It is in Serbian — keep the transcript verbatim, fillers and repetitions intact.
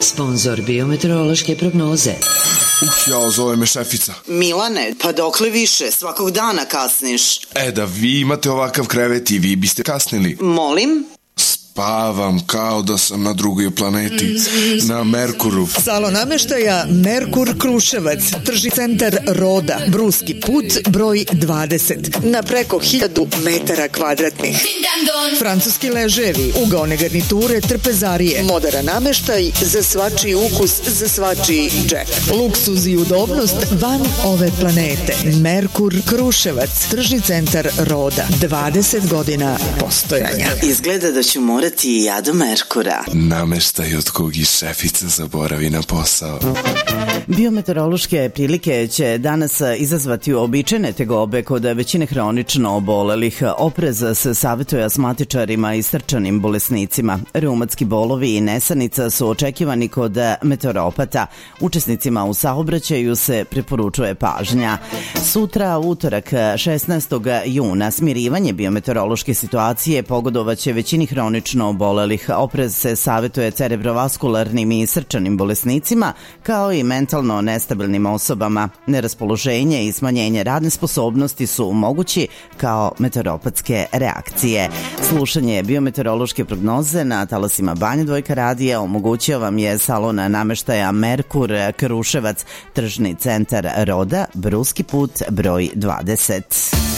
Sponzor biometeorološke prognoze. Uf, jao, zove me šefica. Milane, pa dokle više? Svakog dana kasniš. E, da vi imate ovakav krevet i vi biste kasnili. Molim? Spavam kao da sam na drugoj planeti, na Merkuru. Salo nameštaja Merkur Kruševac, tržni centar Roda, Bruski put, broj dvadeset, na preko hiljadu metara kvadratnih. Francuski leževi, ugaone garniture, trpezarije, moderan nameštaj za svačiji ukus, za svačiji džep. Luksuz i udobnost van ove planete. Merkur Kruševac, tržni centar Roda, dvadeset godina postojanja. Izgleda da ću morati i ja do Merkura. Nameštaj od kog i šefica zaboravi na posao. Biometeorološke prilike će danas izazvati uobičajene tegobe kod većine hronično obolelih. Oprez se savjetuje astmatičarima i srčanim bolesnicima. Reumatski bolovi i nesanica su očekivani kod meteoropata. Učesnicima u saobraćaju se preporučuje pažnja. Sutra, utorak šesnaestog juna, smirivanje biometeorološke situacije pogodovaće većini hronično obolelih. Oprez se savjetuje cerebrovaskularnim i srčanim bolesnicima, kao i mentalno nestabilnim osobama. Neraspoloženje i smanjenje radne sposobnosti su mogući kao meteoropatske reakcije. Slušanje biometeorološke prognoze na talasima Banja Dvojka radija omogućio vam je salon nameštaja Merkur Kruševac, tržni centar Roda, Bruski put, broj dvadeset.